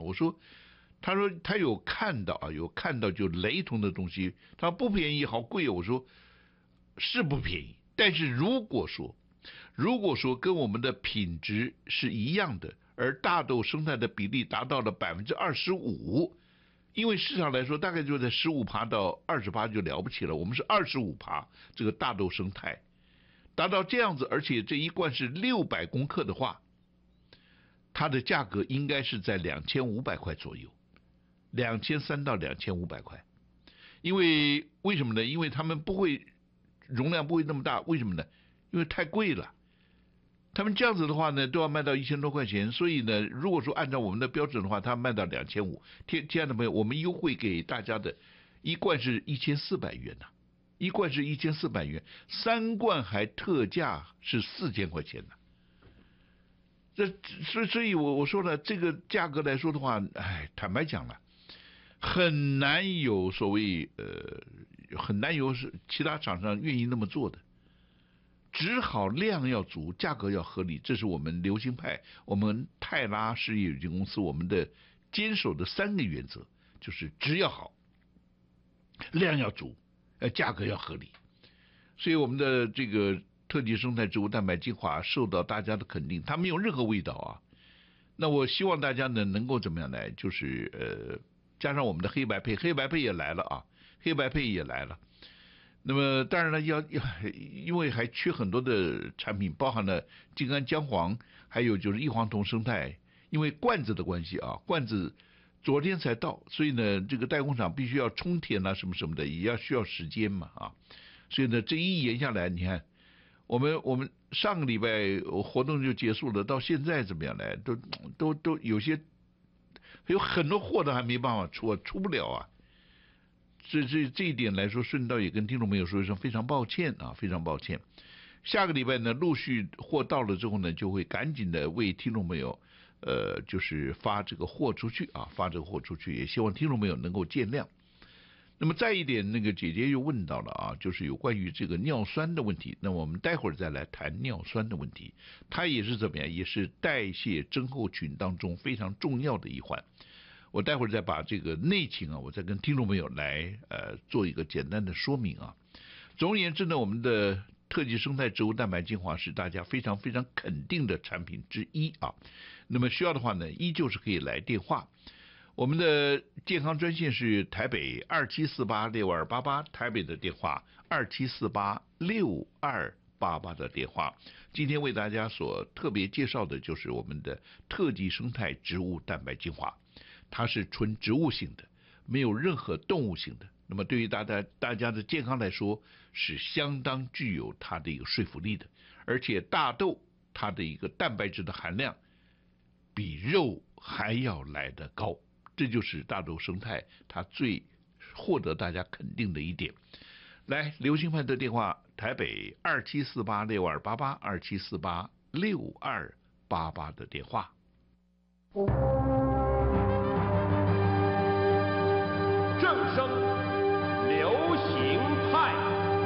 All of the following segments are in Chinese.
我说，他说他有看到啊，有看到就雷同的东西，他说不便宜，好贵哦。我说是不便宜，但是如果说跟我们的品质是一样的，而大豆生态的比例达到了25%，因为市场来说大概就在15%到20%就了不起了，我们是25%，这个大豆生态达到这样子，而且这一罐是600公克的话，它的价格应该是在2500块左右，2300到2500块。为什么呢？因为他们不会容量不会那么大，为什么呢？因为太贵了。他们这样子的话呢，都要卖到1000多块钱，所以呢，如果说按照我们的标准的话，它卖到2500。亲爱的朋友，我们优惠给大家的一罐是1400元呐、一罐是1400元，3罐还特价是4000块钱呢、所以我说了，这个价格来说的话，坦白讲了，很难有所谓很难有是其他厂商愿意那么做的，只好量要足，价格要合理，这是我们流行派，我们泰拉实业有限公司我们的坚守的3个原则，就是质要好，量要足，价格要合理。所以我们的这个特级生态植物蛋白精华受到大家的肯定，它没有任何味道啊。那我希望大家呢能够怎么样来，就是加上我们的黑白配，黑白配也来了啊，黑白配也来了。那么当然了，要因为还缺很多的产品，包含了金安姜黄，还有就是异黄酮生态。因为罐子的关系啊，罐子昨天才到，所以呢，这个代工厂必须要充填啊，什么什么的，也要需要时间嘛啊。所以呢，这一延下来，你看，我们上个礼拜活动就结束了，到现在怎么样来，都有有很多货都还没办法出不了啊。这一点来说，顺道也跟听众朋友说一声非常抱歉啊，非常抱歉。下个礼拜呢，陆续货到了之后呢，就会赶紧的为听众朋友，就是发这个货出去啊，发这个货出去，也希望听众朋友能够见谅。那么再一点，那个姐姐又问到了啊，就是有关于这个尿酸的问题。那我们待会儿再来谈尿酸的问题，它也是怎么样，也是代谢症候群当中非常重要的一环。我待会儿再把这个内情啊，我再跟听众朋友来做一个简单的说明啊。总而言之呢，我们的特级生态植物蛋白精华是大家非常非常肯定的产品之一啊。那么需要的话呢，依旧是可以来电话。我们的健康专线是台北27486288，台北的电话27486288的电话。今天为大家所特别介绍的就是我们的特级生态植物蛋白精华，它是纯植物性的，没有任何动物性的。那么对于大家的健康来说，是相当具有它的一个说服力的。而且大豆它的一个蛋白质的含量比肉还要来得高。这就是大豆生态它最获得大家肯定的一点。来，流行派的电话，台北27486288 27486288的电话。 正声流行派。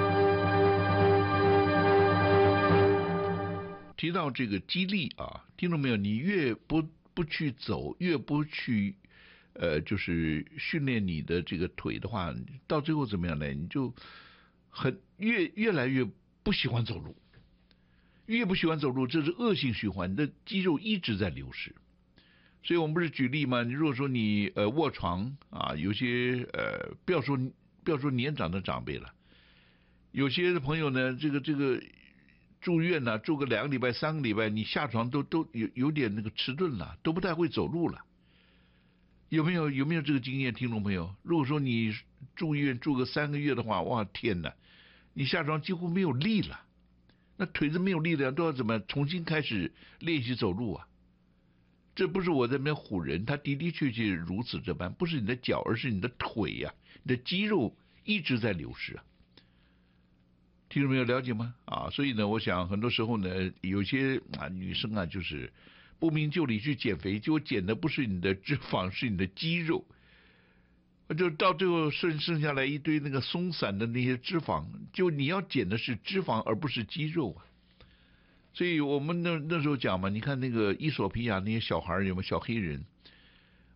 提到这个肌力啊，听众朋友，你越不去走，越不去就是训练你的这个腿的话，到最后怎么样呢？你就越来越不喜欢走路，越不喜欢走路，这是恶性循环，你的肌肉一直在流失。所以我们不是举例吗？如果说你卧床啊，有些不要说年长的长辈了，有些朋友呢，这个住院呢，住个2个礼拜、3个礼拜，你下床都有点那个迟钝了，都不太会走路了。有没有这个经验，听众朋友？如果说你住院住个3个月的话，哇天哪，你下床几乎没有力了，那腿子没有力量，都要怎么重新开始练习走路啊？这不是我在那边唬人，他的的确确如此这般，不是你的脚，而是你的腿呀、你的肌肉一直在流失啊。听众朋友了解吗？啊，所以呢，我想很多时候呢，有些女生啊，就是不明就里去减肥，结果减的不是你的脂肪，是你的肌肉，就到最后剩下来一堆那个松散的那些脂肪，就你要减的是脂肪而不是肌肉啊。所以我们那时候讲嘛，你看那个伊索比亚那些小孩有没有小黑人，